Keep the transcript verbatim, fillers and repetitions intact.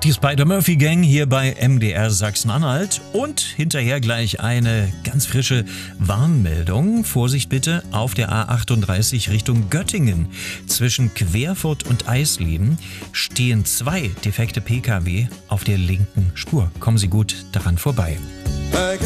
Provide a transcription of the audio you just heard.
Die Spider-Murphy-Gang hier bei M D R Sachsen-Anhalt und hinterher gleich eine ganz frische Warnmeldung. Vorsicht bitte auf der A achtunddreißig Richtung Göttingen. Zwischen Querfurt und Eisleben stehen zwei defekte Pkw auf der linken Spur. Kommen Sie gut daran vorbei.